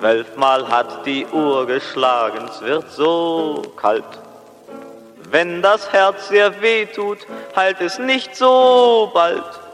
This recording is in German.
12-mal hat die Uhr geschlagen, es wird so kalt. Wenn das Herz sehr weh tut, heilt es nicht so bald.